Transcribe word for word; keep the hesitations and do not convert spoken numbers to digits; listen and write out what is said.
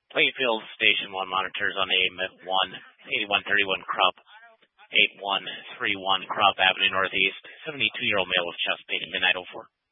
Plainfield Station one monitors on A M at one, eighty-one thirty-one Krupp, eighty-one thirty-one Krupp Avenue Northeast, seventy-two-year-old male with chest pain at midnight oh four.